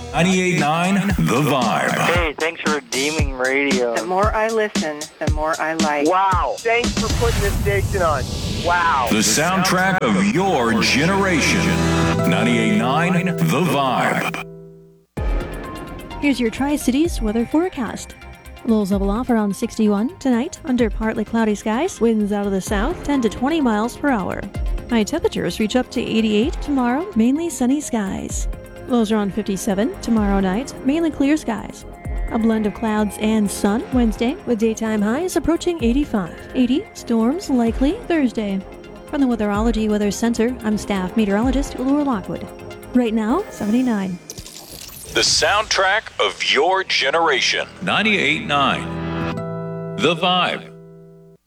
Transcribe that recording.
98.9 The Vibe. Hey, thanks for redeeming radio. The more I listen, the more I like. Wow. Thanks for putting this station on. Wow. The soundtrack of your generation. 98.9 The Vibe. Here's your Tri-Cities weather forecast. Lows level off around 61 tonight under partly cloudy skies. Winds out of the south 10 to 20 miles per hour. High temperatures reach up to 88 tomorrow, mainly sunny skies. Lows around 57 tomorrow night, mainly clear skies. A blend of clouds and sun Wednesday with daytime highs approaching 85. 80 storms likely Thursday. From the Weatherology Weather Center, I'm staff meteorologist Laura Lockwood. Right now, 79. The soundtrack of your generation. 98.9 The Vibe.